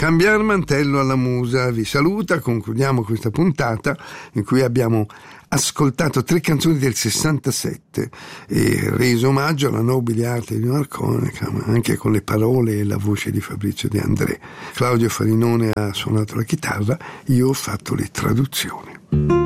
Cambiare mantello alla musa vi saluta. Concludiamo questa puntata in cui abbiamo ascoltato 3 canzoni del 67 e reso omaggio alla nobile arte di Morricone, anche con le parole e la voce di Fabrizio De André. Claudio Farinone ha suonato la chitarra, io ho fatto le traduzioni.